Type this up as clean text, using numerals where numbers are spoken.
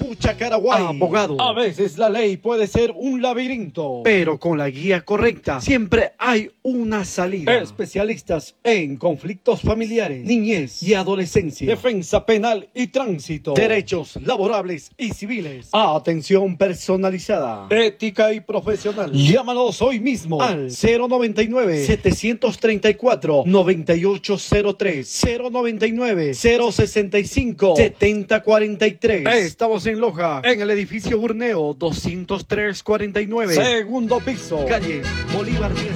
Pucha Caraguay. Abogado. A veces la ley puede ser un laberinto, pero con la guía correcta siempre hay una salida. Especialistas en conflictos familiares, niñez y adolescencia, defensa penal y tránsito, derechos laborables y civiles, atención personalizada, ética y profesional. Llámanos hoy mismo al 099-734-9803, 099-065-7043. Estamos en Loja, en el edificio Burneo 20349, segundo piso, calle Bolívar 10.